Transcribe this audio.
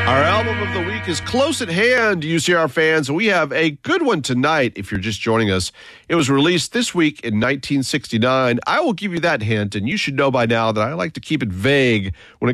Our album of the week is close at hand, UCR fans. We have a good one tonight if you're just joining us. It was released this week in 1969. I will give you that hint, and you should know by now that I like to keep it vague when it